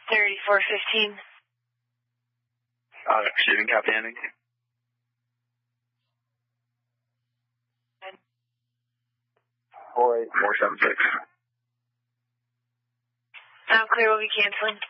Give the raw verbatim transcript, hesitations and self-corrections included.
thirty-four fifteen. Uh, receiving, copy ending. four eight four seven six. Now clear, we'll be canceling.